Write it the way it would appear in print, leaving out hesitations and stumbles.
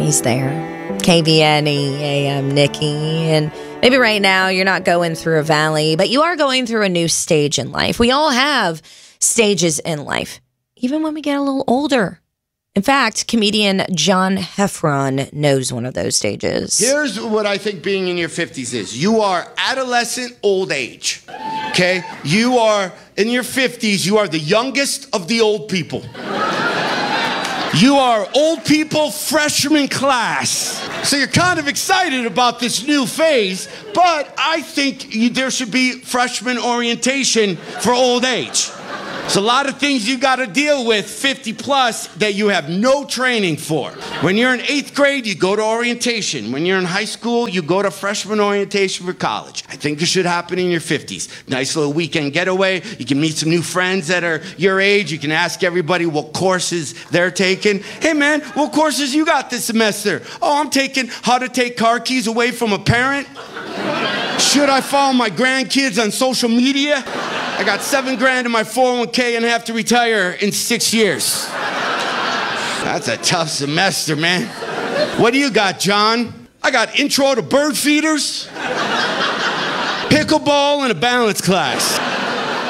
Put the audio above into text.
He's there. KVNE AM Nikki. And maybe right now you're not going through a valley, but you are going through a new stage in life. We all have stages in life, even when we get a little older. In fact, comedian John Heffron knows one of those stages. Here's what I think being in your 50s is. You are adolescent old age, okay? You are, in your 50s, you are the youngest of the old people. You are old people freshman class. So you're kind of excited about this new phase, but I think there should be freshman orientation for old age. There's a lot of things you got to deal with 50 plus that you have no training for. When you're in 8th grade, you go to orientation. When you're in high school, you go to freshman orientation for college. I think it should happen in your 50s. Nice little weekend getaway. You can meet some new friends that are your age. You can ask everybody what courses they're taking. Hey man, what courses you got this semester? Oh, I'm taking how to take car keys away from a parent. Should I follow my grandkids on social media? I got $7,000 in my 401k and have to retire in 6 years. That's a tough semester, man. What do you got, John? I got intro to bird feeders, pickleball, and a balance class.